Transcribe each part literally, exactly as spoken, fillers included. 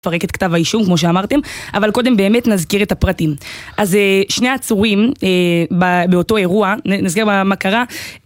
לפרק את כתב האישום, כמו שאמרתם, אבל קודם באמת נזכיר את הפרטים. אז שני העצורים באותו אירוע, נזכיר מה קרה,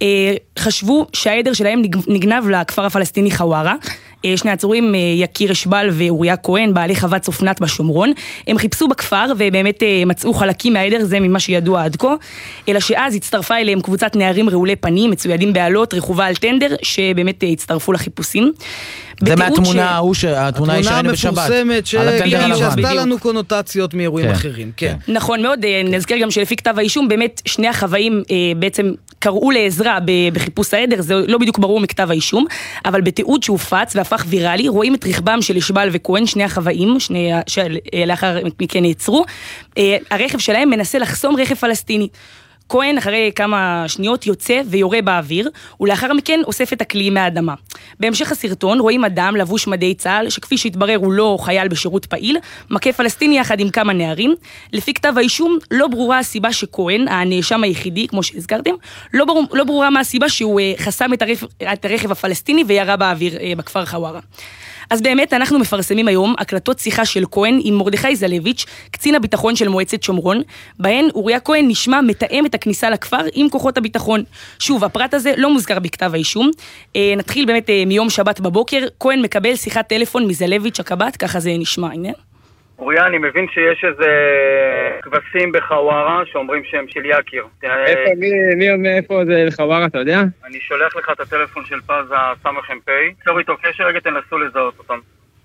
חשבו שהעדר שלהם נגנב לכפר הפלסטיני חווארה. שני העצורים, יקיר אשבל ואוריה כהן, בעלי חוות צופנת בשומרון. הם חיפשו בכפר ובאמת מצאו חלקים מהעדר, זה ממה שידוע עד כה, אלא שאז הצטרפה אליהם קבוצת נערים רעולי פנים, מצוידים בעלות, רכובה על טנדר, שבאמת הצטרפו לחיפושים. זה מהתמונה ההוא, התמונה היא שאני בשבת. המפורסמת שעשתה לנו קונוטציות מאירועים אחרים. נכון מאוד, נזכיר גם שלפי כתב האישום, באמת שני החוואים בעצם קראו לעזרה בחיפוש העדר, זה לא בדיוק ברור מכתב האישום, אבל בתיעוד שהופץ והפך ויראלי, רואים את רכבם של אשבל וכהן, שני החוואים, שלאחר מכן נעצרו, הרכב שלהם מנסה לחסום רכב פלסטיני. כהן אחרי כמה שניות יוצא ויורה באוויר, ולאחר מכן אוסף את הכלי מהאדמה. בהמשך הסרטון רואים אדם לבוש מדי צה"ל, שכפי שהתברר הוא לא חייל בשירות פעיל, מכה פלסטיני יחד עם כמה נערים. לפי כתב האישום לא ברורה הסיבה שכהן, הנאשם היחידי, כמו שהזכרתם, לא, ברור, לא ברורה מה הסיבה שהוא חסם את הרכב, את הרכב הפלסטיני וירה באוויר בכפר חווארה. אז באמת אנחנו מפרסמים היום הקלטות שיחה של כהן עם מרדכי זלביץ', קצין הביטחון של מועצת שומרון, בהן אוריה כהן נשמע מתאם את הכניסה לכפר עם כוחות הביטחון. שוב, הפרט הזה לא מוזכר בכתב האישום. אה, נתחיל באמת אה, מיום שבת בבוקר, כהן מקבל שיחת טלפון מזלביץ' הקב"ט, ככה זה נשמע, הנה. אוריה, אני מבין שיש איזה כבשים בחווארה שאומרים שהם של יקיר. איפה, מי, מי אומר איפה זה בחווארה, אתה יודע? אני שולח לך את הטלפון של פז הסמך אם פי, צור איתו קשר, רגע תנסו לזהות אותם.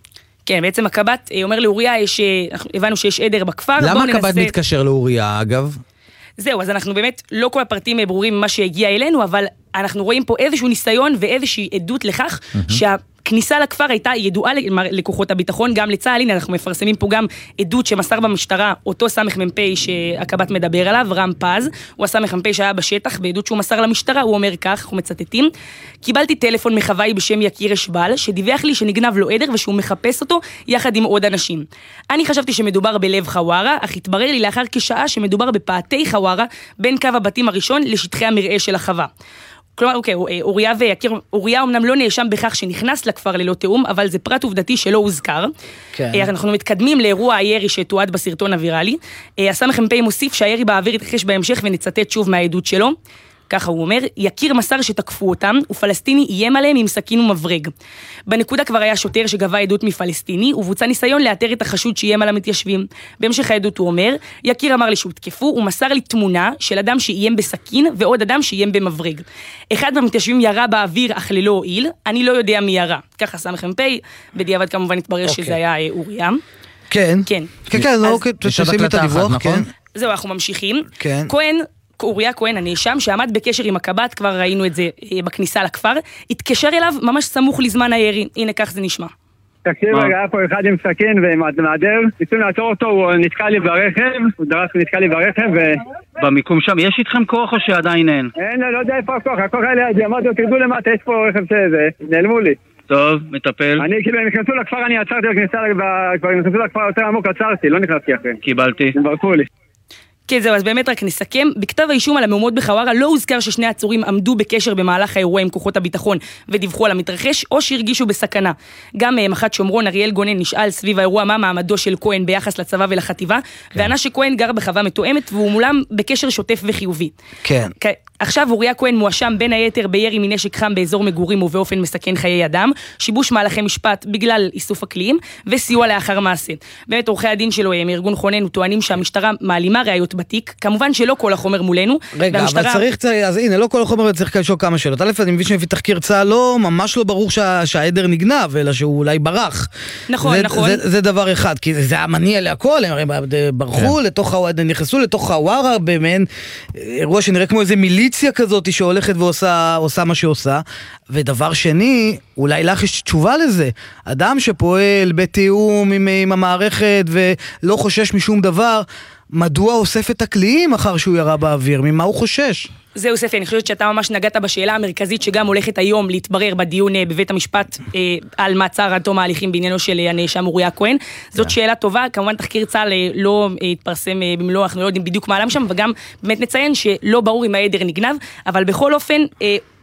כן, בעצם הקב"ט אומר לאוריה, יש, הבנו שיש עדר בכפר. למה הקב"ט ננסה... מתקשר לאוריה, אגב? זהו, אז אנחנו באמת, לא כל הפרטים ברורים ממה שהגיע אלינו, אבל אנחנו רואים פה איזשהו ניסיון ואיזושהי עדות לכך שה... כניסה לכפר הייתה ידועה לכוחות הביטחון, גם לצה"ל. הנה, אנחנו מפרסמים פה גם עדות שמסר במשטרה, אותו סמך מ"פ שהקב"ט מדבר עליו, רם פז, הוא הסמך מ"פ שהיה בשטח, בעדות שהוא מסר למשטרה, הוא אומר כך, אנחנו מצטטים, קיבלתי טלפון מחוואי בשם יקיר אשבל, שדיווח לי שנגנב לו עדר ושהוא מחפש אותו יחד עם עוד אנשים. אני חשבתי שמדובר בלב חווארה, אך התברר לי לאחר כשעה שמדובר בפאתי חווארה, בין קו הבתים הראשון לשטחי המרעה של החווה. כלומר, אוקיי, אוריה ויקיר, אוריה אמנם לא נאשם בכך שנכנס לכפר ללא תאום, אבל זה פרט עובדתי שלא הוזכר. כן. אנחנו מתקדמים לאירוע הירי שתועד בסרטון הוויראלי. הסמך מ"פ מוסיף שהירי באוויר יתרחש בהמשך ונצטט שוב מהעדות שלו. ככה הוא אומר, יקיר מסר שתקפו אותם, ופלסטיני איים עליהם עם סכין ומברג. בנקודה כבר היה שוטר שגבה עדות מפלסטיני, ובוצע ניסיון לאתר את החשוד שאיים על המתיישבים. בהמשך העדות הוא אומר, יקיר אמר לי שהוא תקפו, הוא מסר לי תמונה של אדם שאיים בסכין, ועוד אדם שאיים במברג. אחד מהמתיישבים ירה באוויר, אך ללא הועיל, אני לא יודע מי ירה. ככה סמך מ"פ, בדיעבד כמובן התברר okay. שזה היה אוריה. כן. כן. כן, כן, לא, תשים את הדיווח, כן. זהו, אנחנו ממשיכים. כן. כהן, אוריה כהן, הנאשם, שעמד בקשר עם הקב"ט, כבר ראינו את זה בכניסה לכפר, התקשר אליו ממש סמוך לזמן הירי. הנה, כך זה נשמע. תקשיב, רגע, היה פה אחד עם סכין ומעדר, ניסינו לעצור אותו, הוא נתקע לי ברכב, הוא דרס ונתקע לי ברכב ו... במיקום שם, יש איתכם כוח או שעדיין אין? אין, לא יודע איפה הכוח, הכוח היה לידי, אמרתי לו, תרדו למטה, יש פה רכב שזה, נעלמו לי. טוב, מטפל. אני, כאילו, הם נכנסו לכפר, אני עצרתי לכניסה, כבר נכנסו לכפר יותר עמוק, עצרתי, לא נכנסתי אחרי. קיבלתי. הם ברחו לי. כן, זהו, אז באמת רק נסכם. בכתב האישום על המהומות בחווארה לא הוזכר ששני העצורים עמדו בקשר במהלך האירוע עם כוחות הביטחון ודיווחו על המתרחש, או שהרגישו בסכנה. גם מח"ט שומרון, אריאל גונן, נשאל סביב האירוע מה מעמדו של כהן ביחס לצבא ולחטיבה, כן. וענה שכהן גר בחווה מתואמת, והוא מולם בקשר שוטף וחיובי. כן. עכשיו אוריה כהן מואשם בין היתר בירי מנשק חם באזור מגורים ובאופן מסכן חיי אדם, שיבוש מהלכי משפט בגלל איסוף הכליאים, וסיוע לאחר מעשה. באמת עורכי הדין שלו מארגון חונן טוענים שהמשטרה מעלימה ראיות בתיק, כמובן שלא כל החומר מולנו. רגע, והמשטרה... אבל צריך, אז הנה, לא כל החומר צריך לשאול כמה שאלות. א', אני מבין שלפי תחקיר צה"ל לא, ממש לא ברור שה, שהעדר נגנב, אלא שהוא אולי ברח. נכון, זה, נכון. זה, זה דבר אחד, כי זה היה מניע להכל, הם ברחו כן. לתוך, נכנסו לתוך חווארה, במין אירוע שנראה כמו איזה מיליציה כזאת שהולכת ועושה עושה מה שעושה. ודבר שני, אולי לך יש תשובה לזה. אדם שפועל בתיאום עם, עם המערכת ולא חושש משום דבר, מדוע אוסף את הכליאים אחר שהוא ירה באוויר? ממה הוא חושש? זהו ספי, אני חושבת שאתה ממש נגעת בשאלה המרכזית שגם הולכת היום להתברר בדיון בבית המשפט על מעצר עד תום ההליכים בעניינו של הנאשם אוריה כהן. זאת שאלה טובה, כמובן תחקיר צה"ל לא התפרסם במלוא, אנחנו לא יודעים בדיוק מה עלה שם, וגם באמת נציין שלא ברור אם העדר נגנב, אבל בכל אופן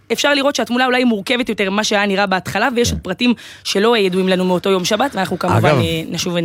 אפשר לראות שהתמונה אולי מורכבת יותר ממה שהיה נראה בהתחלה, ויש עוד פרטים שלא ידועים לנו מאותו יום שבת, ואנחנו כמובן נשוב